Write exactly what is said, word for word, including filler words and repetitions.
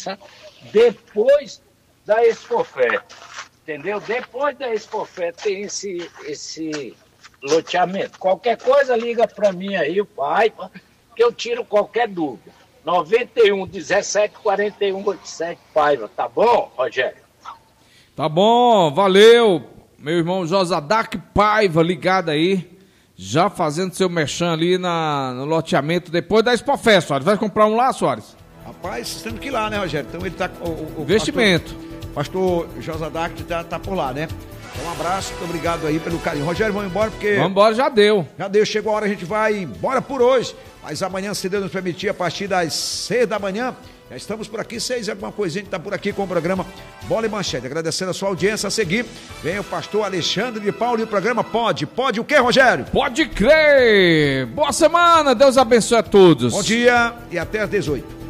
começa depois da Expofé, entendeu? Depois da Expofé tem esse, esse loteamento. Qualquer coisa liga para mim aí, o pai, que eu tiro qualquer dúvida. noventa e um, dezessete, quarenta e um, oitenta e sete, Paiva, tá bom, Rogério? Tá bom, valeu, meu irmão Josadac Paiva, ligado aí, já fazendo seu merchan ali na, no loteamento depois da Expofé, Soares. Vai comprar um lá, Soares? Rapaz, temos que ir lá, né, Rogério? Então ele tá... O, o Investimento. Pastor, pastor Josadac tá, tá por lá, né? Então, um abraço, muito obrigado aí pelo carinho. Rogério, vamos embora porque... Vamos embora, já deu. Já deu, chegou a hora, a gente vai embora por hoje. Mas amanhã, se Deus nos permitir, a partir das seis da manhã, já estamos por aqui, seis e alguma coisinha, a gente tá por aqui com o programa Bola e Manchete. Agradecendo a sua audiência, a seguir, vem o pastor Alexandre de Paulo e o programa Pode. Pode o quê, Rogério? Pode crer! Boa semana, Deus abençoe a todos. Bom dia e até às dezoito.